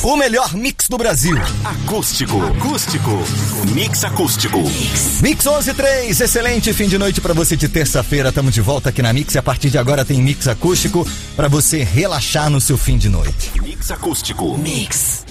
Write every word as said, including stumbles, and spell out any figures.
O melhor mix do Brasil. Acústico, acústico, mix acústico. Mix, mix onze e três, excelente fim de noite pra você de terça-feira. Estamos de volta aqui na Mix e a partir de agora tem mix acústico pra você relaxar no seu fim de noite. Mix acústico. Mix.